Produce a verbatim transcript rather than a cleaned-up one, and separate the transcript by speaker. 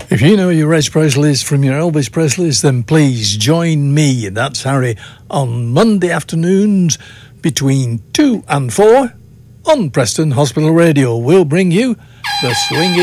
Speaker 1: If you know your Elvis Presleys from your Elvis Presleys, then please join me, that's Harry, on Monday afternoons between two and four on Preston Hospital Radio. We'll bring you the swinging